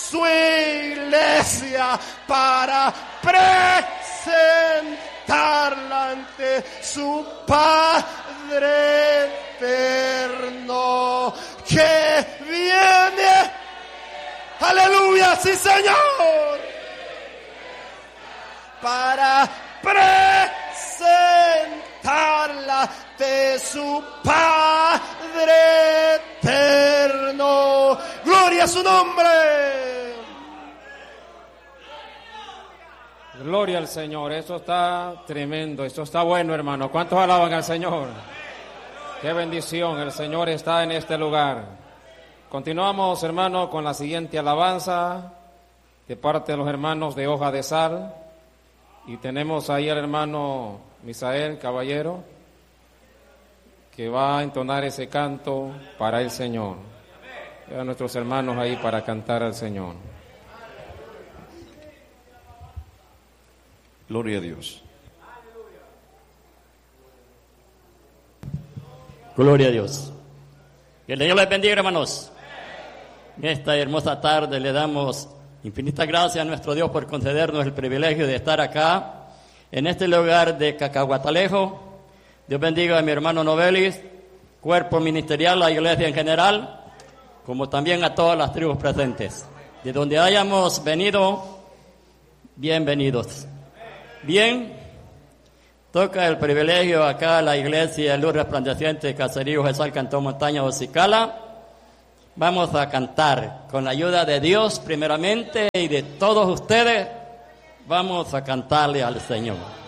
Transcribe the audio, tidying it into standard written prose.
su iglesia para presentarla ante su Padre eterno que viene. Aleluya, sí Señor, para presentarla de su Padre eterno. Gloria a su nombre. Gloria al Señor. Eso está tremendo, eso está bueno, hermano. ¿Cuántos alaban al Señor? Qué bendición, el Señor está en este lugar. Continuamos, hermano, con la siguiente alabanza de parte de los hermanos de Hoja de Sal. Y tenemos ahí al hermano Misael Caballero, que va a entonar ese canto para el Señor. Y a nuestros hermanos ahí para cantar al Señor. Gloria a Dios. Gloria a Dios. Que el Señor les bendiga, hermanos. En esta hermosa tarde le damos infinitas gracias a nuestro Dios por concedernos el privilegio de estar acá, en este lugar de Cacahuatalejo. Dios bendiga a mi hermano Novelis, cuerpo ministerial, la iglesia en general, como también a todas las tribus presentes. De donde hayamos venido, bienvenidos. Bien, toca el privilegio acá a la iglesia Luz Resplandeciente, Caserío Jesal, Cantón Montaña, Ocicala. Vamos a cantar con la ayuda de Dios primeramente y de todos ustedes. Vamos a cantarle al Señor.